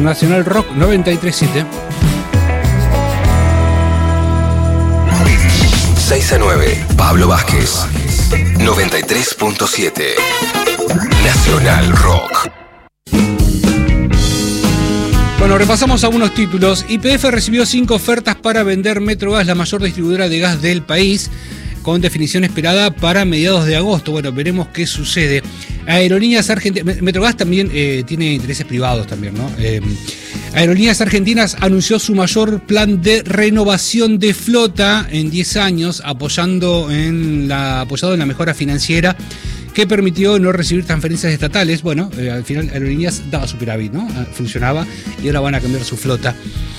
Nacional Rock 93.7. 6 a 9, Pablo Vázquez. 93.7, Nacional Rock. Bueno, repasamos algunos títulos. YPF recibió 5 ofertas para vender Metrogas, la mayor distribuidora de gas del país, con definición esperada para mediados de agosto. Bueno, veremos qué sucede. Aerolíneas Argentinas, Metrogas también tiene intereses privados también, ¿no? Aerolíneas Argentinas anunció su mayor plan de renovación de flota en 10 años, apoyado en la mejora financiera que permitió no recibir transferencias estatales. Bueno, al final Aerolíneas daba superávit, ¿no? Funcionaba y ahora van a cambiar su flota.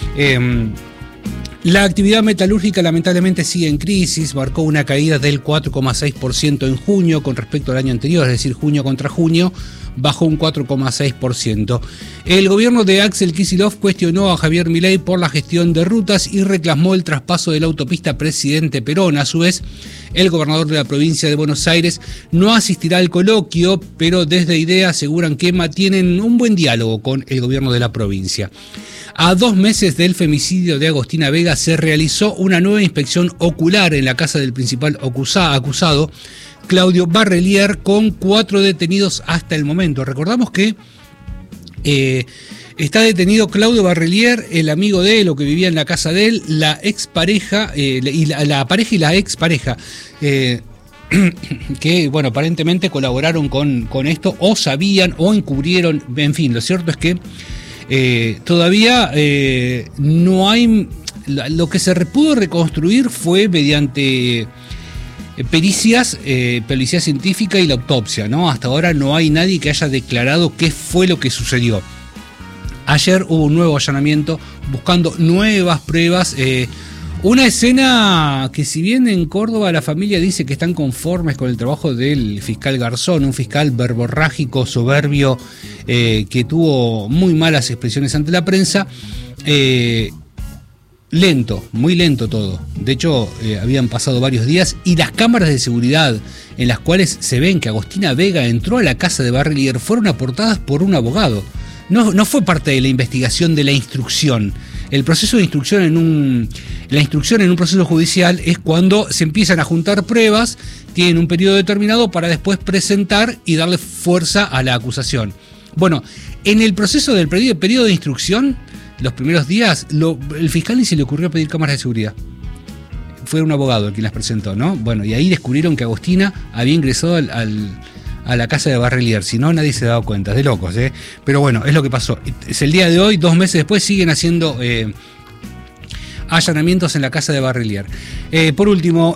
La actividad metalúrgica lamentablemente sigue en crisis, marcó una caída del 4,6% en junio con respecto al año anterior, es decir, junio contra junio, bajó un 4,6%. El gobierno de Axel Kicillof cuestionó a Javier Milei por la gestión de rutas y reclamó el traspaso de la autopista Presidente Perón. A su vez, el gobernador de la provincia de Buenos Aires no asistirá al coloquio, pero desde IDEA aseguran que mantienen un buen diálogo con el gobierno de la provincia. A 2 meses del femicidio de Agostina Vega se realizó una nueva inspección ocular en la casa del principal acusado, Claudio Barrelier, con 4 detenidos hasta el momento. Recordamos que está detenido Claudio Barrelier, el amigo de él o que vivía en la casa de él, la expareja, la pareja y la expareja, que, bueno, aparentemente colaboraron con esto, o sabían o encubrieron. En fin, lo cierto es que todavía no hay. Lo que se pudo reconstruir fue mediante pericias científica y la autopsia, ¿no? Hasta ahora no hay nadie que haya declarado qué fue lo que sucedió. Ayer hubo un nuevo allanamiento buscando nuevas pruebas. Una escena que, si bien en Córdoba la familia dice que están conformes con el trabajo del fiscal Garzón, un fiscal verborrágico, soberbio, que tuvo muy malas expresiones ante la prensa, lento, muy lento todo. De hecho, habían pasado varios días y las cámaras de seguridad en las cuales se ven que Agostina Vega entró a la casa de Barrelier fueron aportadas por un abogado. No fue parte de la investigación de la instrucción. El proceso de instrucción la instrucción en un proceso judicial es cuando se empiezan a juntar pruebas, tienen un periodo determinado para después presentar y darle fuerza a la acusación. Bueno, en el proceso del periodo de instrucción, los primeros días, el fiscal ni se le ocurrió pedir cámaras de seguridad. Fue un abogado el quien las presentó, ¿no? Bueno, y ahí descubrieron que Agostina había ingresado a la casa de Barrelier. Si no, nadie se ha dado cuenta. Es de locos, ¿eh? Pero bueno, es lo que pasó. Es el día de hoy, 2 meses después, siguen haciendo allanamientos en la casa de Barrelier. Por último,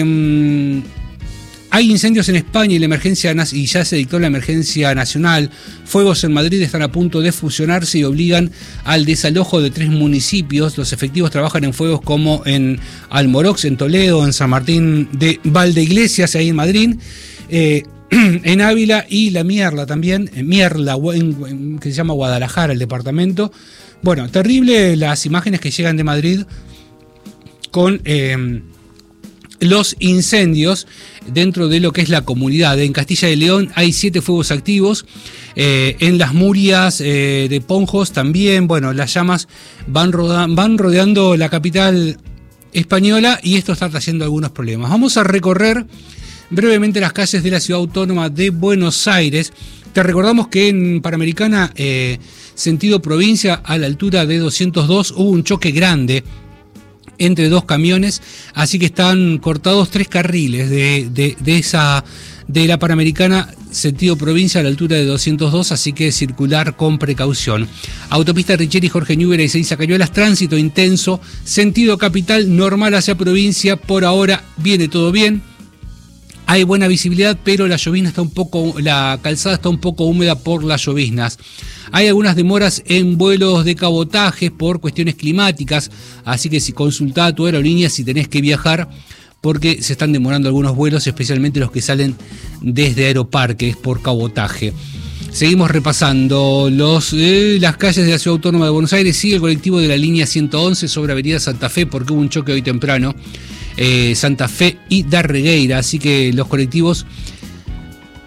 hay incendios en España y ya se dictó la emergencia nacional. Fuegos en Madrid están a punto de fusionarse y obligan al desalojo de 3 municipios. Los efectivos trabajan en fuegos como en Almorox, en Toledo, en San Martín de Valdeiglesias, ahí en Madrid, en Ávila y La Mierla también, en Mierla, que se llama Guadalajara, el departamento. Bueno, terrible las imágenes que llegan de Madrid con los incendios dentro de lo que es la comunidad. En Castilla y León hay 7 fuegos activos, en las Murias de Ponjos también. Bueno, las llamas van rodeando la capital española y esto está trayendo algunos problemas. Vamos a recorrer brevemente las calles de la ciudad autónoma de Buenos Aires. Te recordamos que en Panamericana, sentido provincia, a la altura de 202, hubo un choque grande entre 2 camiones, así que están cortados 3 carriles de la Panamericana, sentido provincia, a la altura de 202, así que circular con precaución. Autopista Richeri, Jorge Newbery y Seiza Cañuelas, tránsito intenso, sentido capital, normal hacia provincia. Por ahora viene todo bien. Hay buena visibilidad, pero la calzada está un poco húmeda por las lloviznas. Hay algunas demoras en vuelos de cabotaje por cuestiones climáticas, así que consultá a tu aerolínea si tenés que viajar, porque se están demorando algunos vuelos, especialmente los que salen desde Aeroparque, por cabotaje. Seguimos repasando las calles de la Ciudad Autónoma de Buenos Aires. Sigue el colectivo de la línea 111 sobre Avenida Santa Fe, porque hubo un choque hoy temprano. Santa Fe y Darregueira, así que los colectivos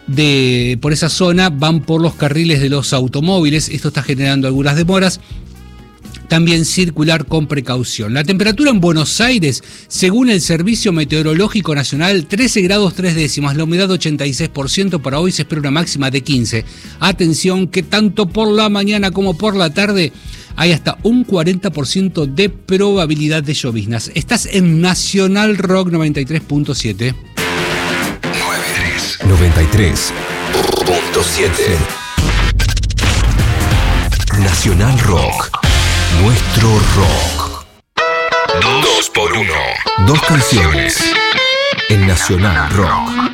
por esa zona van por los carriles de los automóviles. Esto está generando algunas demoras. También circular con precaución. La temperatura en Buenos Aires, según el Servicio Meteorológico Nacional, 13 grados 3 décimas, la humedad 86%, para hoy se espera una máxima de 15. Atención que tanto por la mañana como por la tarde hay hasta un 40% de probabilidad de lloviznas. Estás en Nacional Rock 93.7. 93.7. Nacional Rock. Nuestro rock. 2x1. Dos canciones en Nacional Rock.